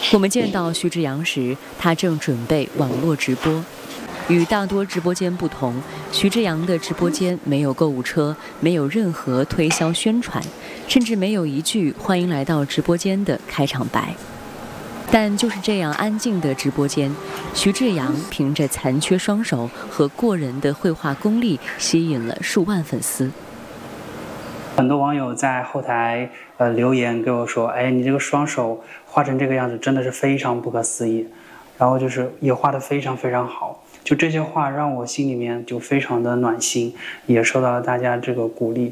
我们见到徐志扬时，他正准备网络直播。与大多直播间不同，徐志扬的直播间没有购物车，没有任何推销宣传，甚至没有一句欢迎来到直播间的开场白。但就是这样安静的直播间，徐志扬凭着残缺双手和过人的绘画功力，吸引了数万粉丝。 很多网友在后台留言给我说：“哎，你这个双手画成这个样子，真的是非常不可思议。”然后就是也画得非常非常好。就这些话让我心里面就非常的暖心，也受到了大家这个鼓励。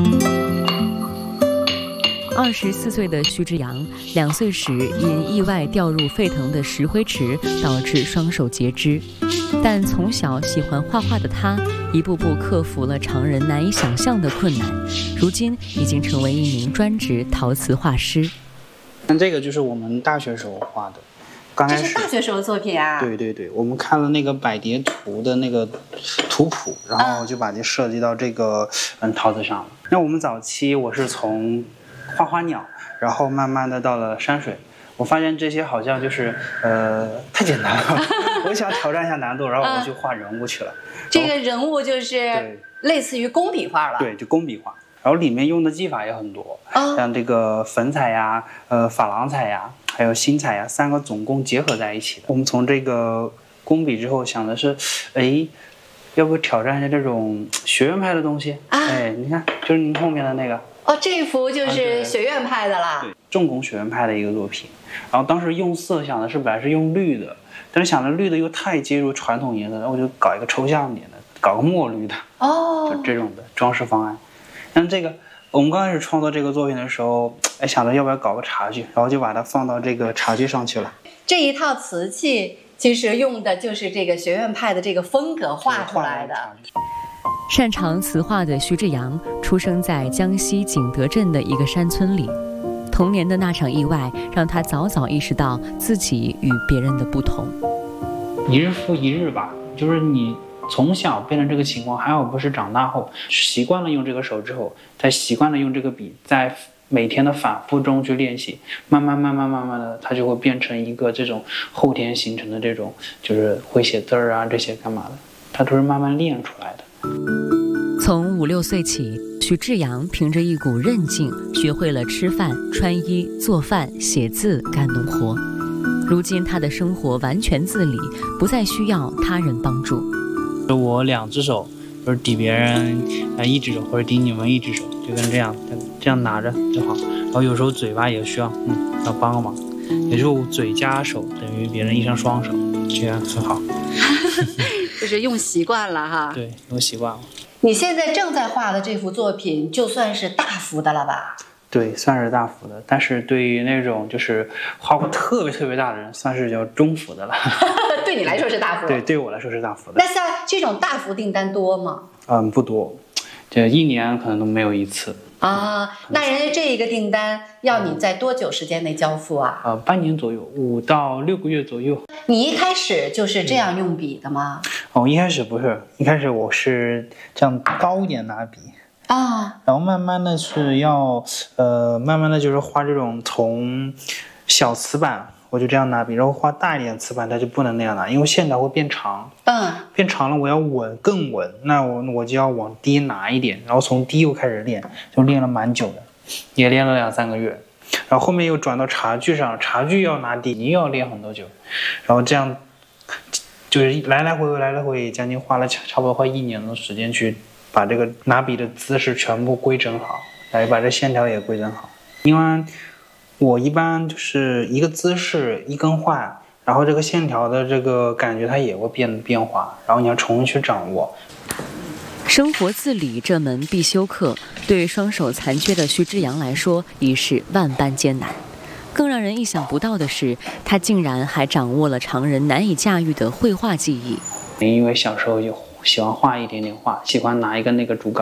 24岁的徐志扬，2岁时因意外掉入沸腾的石灰池，导致双手截肢。但从小喜欢画画的他，一步步克服了常人难以想象的困难，如今已经成为一名专职陶瓷画师。 那这个就是我们大学时候画的。刚开始这是大学时候的作品啊？ 对对对，我们看了那个百蝶图的那个图谱，然后就把这设计到这个陶瓷上了。那我们早期我是从画花鸟，然后慢慢的到了山水，我发现这些好像就是太简单了，我想挑战一下难度，然后我就画人物去了。 这个人物就是类似于工笔画了。 对，就工笔画。然后里面用的技法也很多，像这个粉彩呀、珐琅彩呀，还有新彩呀，3个总共结合在一起的。我们从这个工笔之后想的是，哎，要不挑战一下这种学院派的东西？哎，你看，就是您后面的那个。 哦，这幅就是学院派的啦。 对，重工学院派的一个作品。然后当时用色想的是本来是用绿的，但是想着绿的又太接入传统颜色，然后我就搞一个抽象点的，搞个墨绿的。哦，就这种的装饰方案。像这个，我们刚开始创作这个作品的时候，哎，想着要不要搞个茶具，然后就把它放到这个茶具上去了。 这一套瓷器其实用的就是这个学院派的这个风格画出来的。 擅长瓷画的徐志扬出生在江西景德镇的一个山村里，童年的那场意外让他早早意识到自己与别人的不同。 一日复一日吧，就是你从小变成这个情况，还有不是长大后习惯了用这个手之后，再习惯了用这个笔，在每天的反复中去练习，慢慢的，它就会变成一个这种后天形成的这种，就是会写字儿啊这些干嘛的，它都是慢慢练出来的。 从5、6岁起，徐志扬凭着一股韧劲，学会了吃饭、穿衣、做饭、写字、干农活。如今他的生活完全自理，不再需要他人帮助。 我2只手就是抵别人1只手，或者抵你们1只手，就跟这样拿着就好。然后有时候嘴巴也需要要帮个忙，也就嘴加手等于别人1双双手，这样很好。 就是用习惯了哈。 对，用习惯了。 你现在正在画的这幅作品，就算是大幅的了吧？ 对，算是大幅的，但是对于那种就是画过特别大的人，算是叫中幅的了。 对你来说是大幅。 对，对我来说是大幅的。 那像这种大幅订单多吗？ 不多，这1年可能都没有1次。 啊，那人家这一个订单要你在多久时间内交付啊？ 半年左右，5到6个月左右。 你一开始就是这样用笔的吗？ 一开始不是，一开始我是这样高一点拿笔啊，然后慢慢的是要慢慢的就是画这种从小瓷板，我就这样拿笔，然后画大一点瓷板，它就不能那样拿，因为线条会变长。变长了，我要更稳，那我就要往低拿一点，然后从低又开始练，就练了蛮久的，也练了2、3个月，然后后面又转到茶具上，茶具要拿低，又要练很多久，然后这样就是来来回回，将近花了差不多快1年的时间去把这个拿笔的姿势全部规整好，来把这线条也规整好。因为我一般就是一个姿势一根画，然后这个线条的这个感觉它也会变化，然后你要重新去掌握。 生活自理这门必修课，对双手残缺的徐志扬来说已是万般艰难。更让人意想不到的是，他竟然还掌握了常人难以驾驭的绘画技艺。 因为小时候就喜欢画一点点画，喜欢拿一个那个竹竿